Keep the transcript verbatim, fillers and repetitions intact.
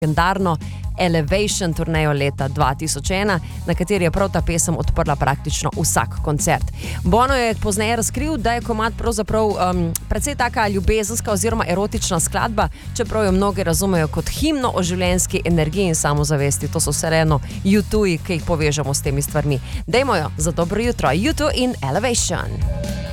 legendarno Elevation turnejo leta dva tisoč ena, na kateri je prav ta pesem odprla praktično vsak koncert. Bono je pozneje razkril, da je komad pravzaprav um, precej taka ljubezenska oziroma erotična skladba, čeprav jo mnogi razumejo kot himno o življenjski energiji in samozavesti. To so vseeno U dva, ki jih povežemo s temi stvarmi. Dajmo jo za dobro jutro. U dva in Elevation.